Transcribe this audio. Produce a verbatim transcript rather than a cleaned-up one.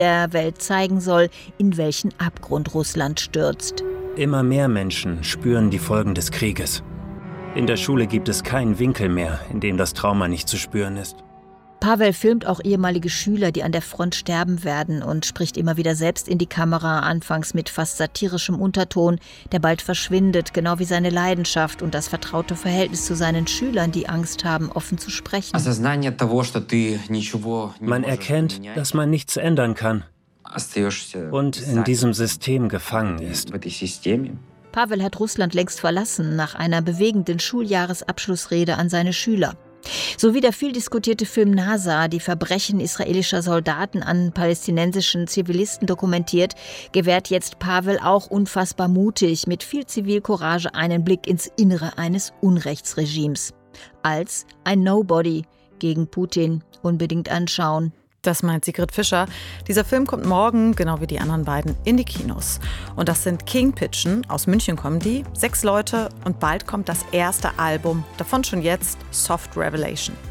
der Welt zeigen soll, in welchen Abgrund Russland stürzt. Immer mehr Menschen spüren die Folgen des Krieges. In der Schule gibt es keinen Winkel mehr, in dem das Trauma nicht zu spüren ist. Pavel filmt auch ehemalige Schüler, die an der Front sterben werden, und spricht immer wieder selbst in die Kamera, anfangs mit fast satirischem Unterton, der bald verschwindet, genau wie seine Leidenschaft und das vertraute Verhältnis zu seinen Schülern, die Angst haben, offen zu sprechen. Man erkennt, dass man nichts ändern kann und in diesem System gefangen ist. Pavel hat Russland längst verlassen, nach einer bewegenden Schuljahresabschlussrede an seine Schüler. Sowie der viel diskutierte Film NASA, die Verbrechen israelischer Soldaten an palästinensischen Zivilisten dokumentiert, gewährt jetzt Pavel auch unfassbar mutig mit viel Zivilcourage einen Blick ins Innere eines Unrechtsregimes. Als ein Nobody gegen Putin. Unbedingt anschauen. Das meint Sigrid Fischer. Dieser Film kommt morgen, genau wie die anderen beiden, in die Kinos. Und das sind King Pigeon, aus München kommen die, sechs Leute, und bald kommt das erste Album, davon schon jetzt Soft Revelation.